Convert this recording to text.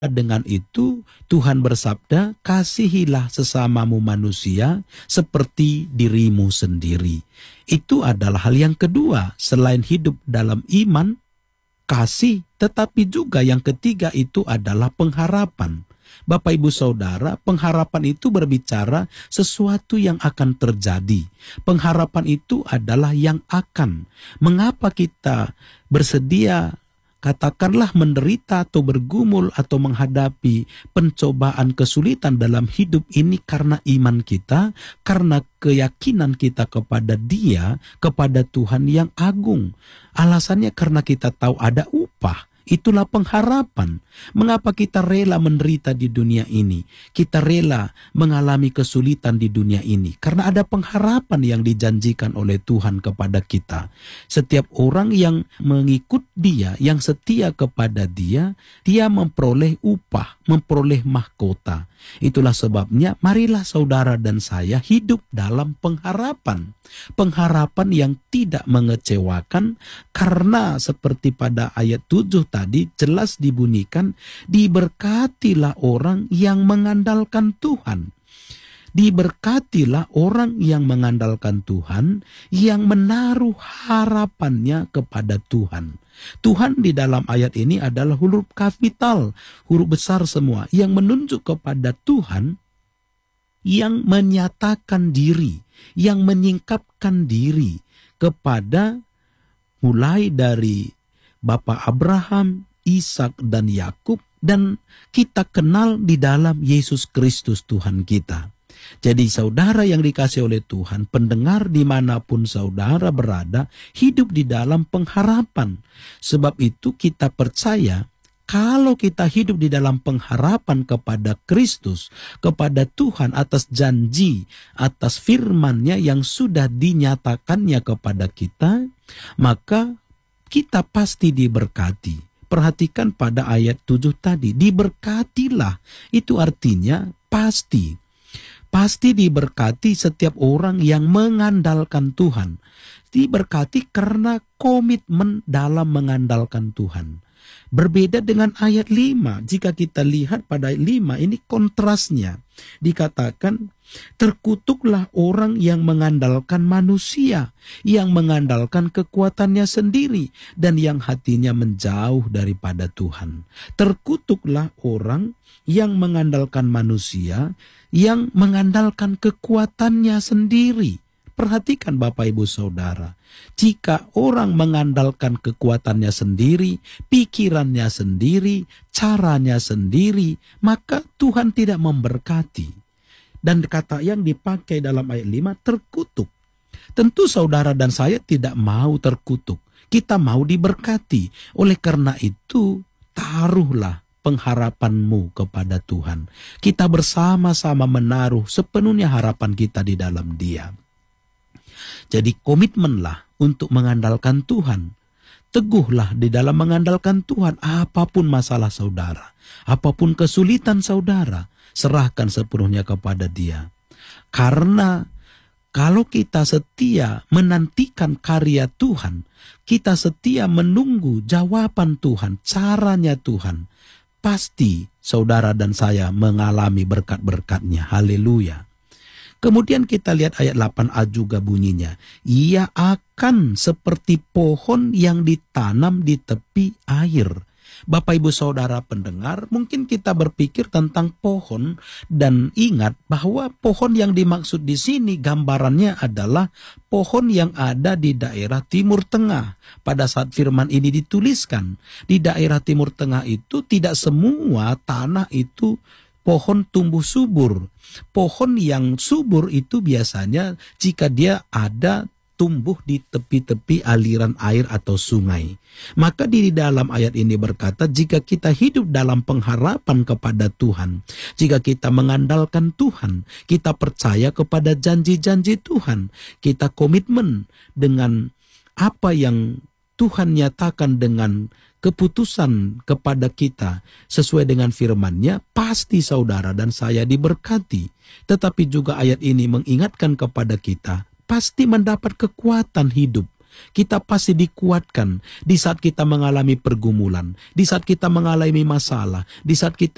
Dengan itu Tuhan bersabda, kasihilah sesamamu manusia seperti dirimu sendiri. Itu adalah hal yang kedua, selain hidup dalam iman, kasih, tetapi juga yang ketiga itu adalah pengharapan. Bapak Ibu Saudara, pengharapan itu berbicara sesuatu yang akan terjadi. Pengharapan itu adalah yang akan. Mengapa kita bersedia katakanlah menderita atau bergumul atau menghadapi pencobaan kesulitan dalam hidup ini karena iman kita, karena keyakinan kita kepada Dia, kepada Tuhan yang agung. Alasannya karena kita tahu ada upah. Itulah pengharapan. Mengapa kita rela menderita di dunia ini? Kita rela mengalami kesulitan di dunia ini. Karena ada pengharapan yang dijanjikan oleh Tuhan kepada kita. Setiap orang yang mengikut Dia, yang setia kepada Dia, dia memperoleh upah, memperoleh mahkota. Itulah sebabnya marilah saudara dan saya hidup dalam pengharapan. Pengharapan yang tidak mengecewakan, karena seperti pada ayat 7 tadi jelas dibunyikan, diberkatilah orang yang mengandalkan Tuhan. Diberkatilah orang yang mengandalkan Tuhan, yang menaruh harapannya kepada Tuhan. Tuhan di dalam ayat ini adalah huruf kapital, huruf besar semua, yang menunjuk kepada Tuhan yang menyatakan diri, yang menyingkapkan diri kepada mulai dari Bapak Abraham, Ishak dan Yakub, dan kita kenal di dalam Yesus Kristus Tuhan kita. Jadi saudara yang dikasihi oleh Tuhan, pendengar dimanapun saudara berada, hidup di dalam pengharapan. Sebab itu kita percaya, kalau kita hidup di dalam pengharapan kepada Kristus, kepada Tuhan atas janji, atas firman-Nya yang sudah dinyatakannya kepada kita, maka kita pasti diberkati. Perhatikan pada ayat 7 tadi, diberkatilah. Itu artinya pasti. Pasti diberkati setiap orang yang mengandalkan Tuhan. Diberkati karena komitmen dalam mengandalkan Tuhan. Berbeda dengan ayat 5. Jika kita lihat pada ayat 5, ini kontrasnya. Dikatakan, terkutuklah orang yang mengandalkan manusia, yang mengandalkan kekuatannya sendiri, dan yang hatinya menjauh daripada Tuhan. Terkutuklah orang yang mengandalkan manusia, yang mengandalkan kekuatannya sendiri. Perhatikan Bapak Ibu Saudara, jika orang mengandalkan kekuatannya sendiri, pikirannya sendiri, caranya sendiri, maka Tuhan tidak memberkati. Dan kata yang dipakai dalam ayat 5, terkutuk. Tentu saudara dan saya tidak mau terkutuk. Kita mau diberkati. Oleh karena itu, taruhlah pengharapanmu kepada Tuhan. Kita bersama-sama menaruh sepenuhnya harapan kita di dalam Dia. Jadi komitmenlah untuk mengandalkan Tuhan. Teguhlah di dalam mengandalkan Tuhan. Apapun masalah saudara, apapun kesulitan saudara, serahkan sepenuhnya kepada Dia. Karena kalau kita setia menantikan karya Tuhan, kita setia menunggu jawaban Tuhan, caranya Tuhan, pasti saudara dan saya mengalami berkat-berkat-Nya. Haleluya. Kemudian kita lihat ayat 8a juga bunyinya. Ia akan seperti pohon yang ditanam di tepi air. Bapak Ibu Saudara pendengar, mungkin kita berpikir tentang pohon dan ingat bahwa pohon yang dimaksud di sini gambarannya adalah pohon yang ada di daerah Timur Tengah. Pada saat firman ini dituliskan, di daerah Timur Tengah itu tidak semua tanah itu pohon tumbuh subur. Pohon yang subur itu biasanya jika dia ada tumbuh di tepi-tepi aliran air atau sungai. Maka di dalam ayat ini berkata, jika kita hidup dalam pengharapan kepada Tuhan, jika kita mengandalkan Tuhan, kita percaya kepada janji-janji Tuhan, kita komitmen dengan apa yang Tuhan nyatakan dengan keputusan kepada kita sesuai dengan firman-Nya, pasti saudara dan saya diberkati. Tetapi juga ayat ini mengingatkan kepada kita, pasti mendapat kekuatan hidup. Kita pasti dikuatkan di saat kita mengalami pergumulan, di saat kita mengalami masalah, di saat kita